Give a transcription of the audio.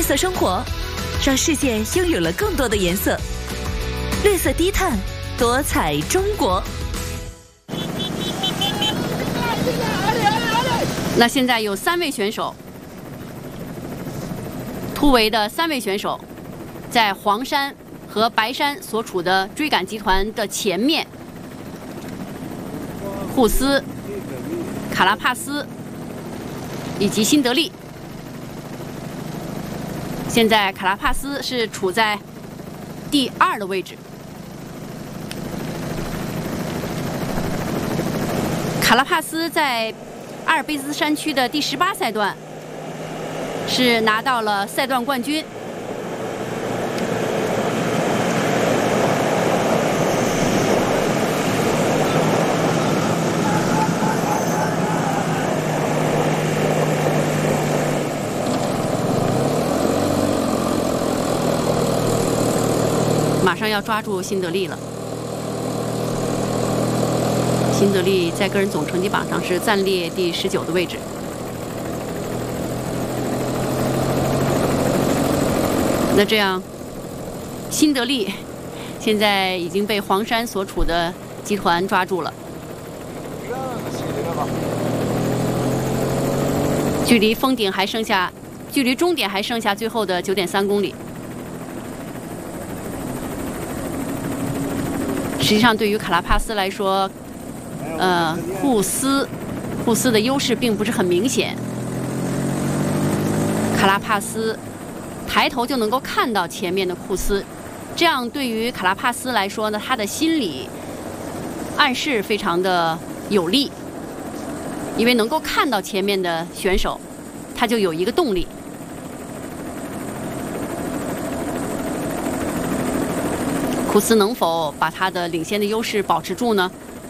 色生活，让世界拥有了更多的颜色。绿色低碳，多彩中国。 那现在有3位选手，突围的3位选手，在黄山和白山所处的追赶集团的前面，库斯、卡拉帕斯以及辛德利。现在卡拉帕斯是处在第2的位置。卡拉帕斯在阿尔卑斯山区的第18赛段是拿到了赛段冠军。马上要抓住辛德利了。辛德利在个人总成绩榜上是暂列第19的位置。那这样，辛德利现在已经被黄山所处的集团抓住了。距离终点还剩下最后的9.3公里。实际上，对于卡拉帕斯来说，库斯的优势并不是很明显。卡拉帕斯抬头就能够看到前面的库斯，这样对于卡拉帕斯来说呢，他的心理暗示非常的有利，因为能够看到前面的选手，他就有一个动力。库斯能否把他的领先的优势保持住呢？